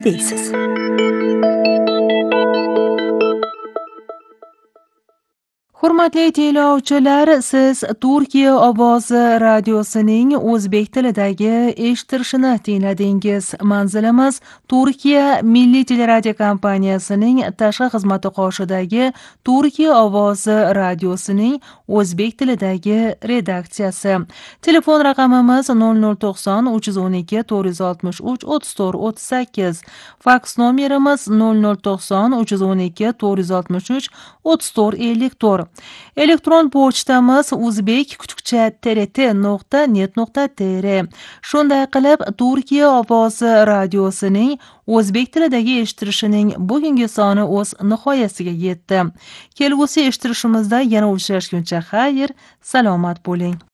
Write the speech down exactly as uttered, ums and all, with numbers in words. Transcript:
deysiz. Hurmatli tinglovchilar, siz Turkiya ovozi radiosining o'zbek tilidagi eshittirishini tingladingiz. Manzilimiz Turkiya Milliy teleradiokompaniyasining tashqi xizmati qoshidagi Turkiya ovozi radiosining o'zbek tilidagi redaksiyasi. Telefon raqamimiz nol nol to'qson uch yuz o'n ikki to'rt yuz oltmish uch o'ttiz to'rt o'ttiz sakkiz. Faks nomerimiz nol nol to'qson uch yuz o'n ikki to'rt yuz oltmish uch o'ttiz to'rt ellik to'rt. Elektron pochtamiz uzbek kuchukcha trt nuqta net nuqta tr. Shunday qilib, Turkiya ovozi radiosining o'zbek tilidagi eshittirishining bugungi soni o'z nihoyasiga yetdi. Kelgusi eshittirishimizda yana uchrashguncha xayr, salomat bo'ling.